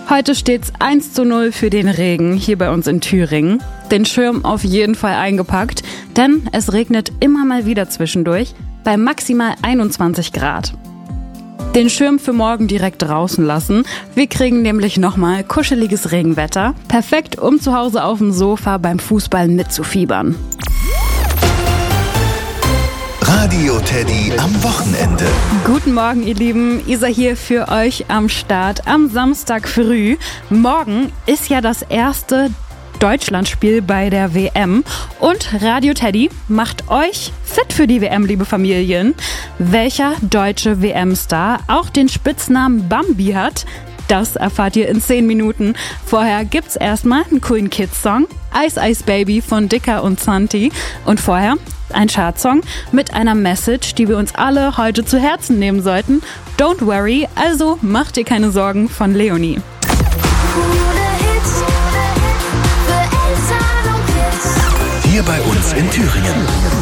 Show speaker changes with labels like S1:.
S1: Heute steht's 1:0 für den Regen hier bei uns in Thüringen. Den Schirm auf jeden Fall eingepackt, denn es regnet immer mal wieder zwischendurch bei maximal 21 Grad. Den Schirm für morgen direkt draußen lassen. Wir kriegen nämlich nochmal kuscheliges Regenwetter. Perfekt, um zu Hause auf dem Sofa beim Fußball mitzufiebern.
S2: Radio Teddy am Wochenende.
S1: Guten Morgen, ihr Lieben. Isa hier für euch am Start am Samstag früh. Morgen ist ja das erste Deutschlandspiel bei der WM und Radio Teddy macht euch fit für die WM, liebe Familien. Welcher deutsche WM-Star auch den Spitznamen Bambi hat, das erfahrt ihr in 10 Minuten. Vorher gibt's erstmal einen coolen Kids-Song, Ice Ice Baby von Dicker und Santi. Und vorher ein Chartsong mit einer Message, die wir uns alle heute zu Herzen nehmen sollten. Don't worry, also macht dir keine Sorgen von Leonie.
S2: Hier bei uns in Thüringen.